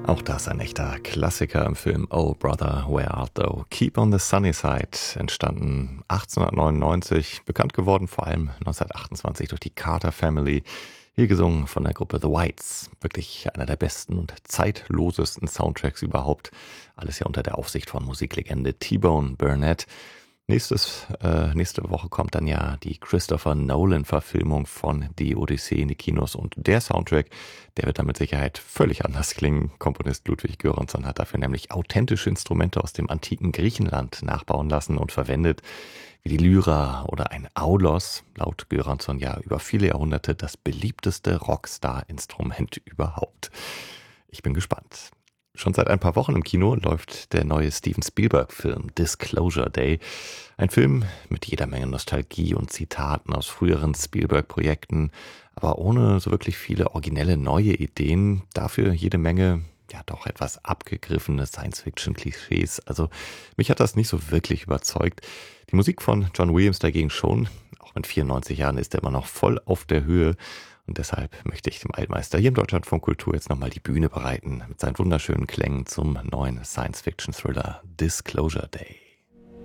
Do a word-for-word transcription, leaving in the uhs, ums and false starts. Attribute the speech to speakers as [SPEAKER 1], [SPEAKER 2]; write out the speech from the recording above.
[SPEAKER 1] Auch das ein echter Klassiker im Film Oh Brother, Where Art Thou? Keep on the Sunny Side, entstanden achtzehnhundertneunundneunzig, bekannt geworden vor allem neunzehnhundertachtundzwanzig durch die Carter Family, hier gesungen von der Gruppe The Whites. Wirklich einer der besten und zeitlosesten Soundtracks überhaupt. Alles ja unter der Aufsicht von Musiklegende T-Bone Burnett. Nächstes, äh, nächste Woche kommt dann ja die Christopher Nolan-Verfilmung von Die Odyssee in die Kinos und der Soundtrack, der wird dann mit Sicherheit völlig anders klingen. Komponist Ludwig Göransson hat dafür nämlich authentische Instrumente aus dem antiken Griechenland nachbauen lassen und verwendet, wie die Lyra oder ein Aulos, laut Göransson ja über viele Jahrhunderte das beliebteste Rockstar-Instrument überhaupt. Ich bin gespannt. Schon seit ein paar Wochen im Kino läuft der neue Steven Spielberg-Film Disclosure Day. Ein Film mit jeder Menge Nostalgie und Zitaten aus früheren Spielberg-Projekten, aber ohne so wirklich viele originelle neue Ideen. Dafür jede Menge, ja doch etwas abgegriffene Science-Fiction-Klischees. Also mich hat das nicht so wirklich überzeugt. Die Musik von John Williams dagegen schon. Auch mit vierundneunzig Jahren ist er immer noch voll auf der Höhe. Und deshalb möchte ich dem Altmeister hier im Deutschlandfunk Kultur jetzt nochmal die Bühne bereiten mit seinen wunderschönen Klängen zum neuen Science-Fiction-Thriller Disclosure Day.